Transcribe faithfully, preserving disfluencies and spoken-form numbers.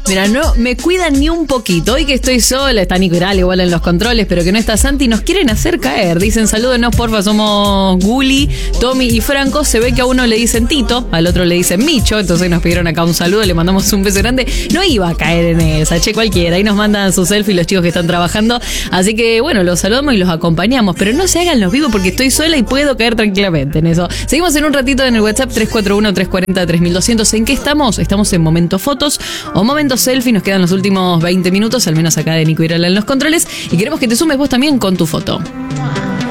Mira, no me cuidan ni un poquito. Hoy que estoy sola, está Nico Iral igual en los controles, pero que no está Santi, nos quieren hacer caer. Dicen, salúdenos, porfa, somos Guli, Tommy y Franco. Se ve que a uno le dicen Tito, al otro le dicen Micho, entonces nos pidieron acá un saludo, le mandamos un beso grande. No iba a caer en esa, che, cualquiera. Ahí nos mandan su selfie los chicos que están trabajando. Así que, bueno, los saludamos y los acompañamos, pero no se hagan los vivos porque estoy sola y puedo caer tranquilamente en eso. Seguimos en un ratito en el WhatsApp tres cuatro uno, tres cuatro cero, tres mil doscientos. ¿En qué estamos? Estamos en Momento Fotos o Momento Selfie. Nos quedan los últimos veinte minutos, al menos acá de Nico Iral en los controles, y queremos que te sumes vos también con tu foto.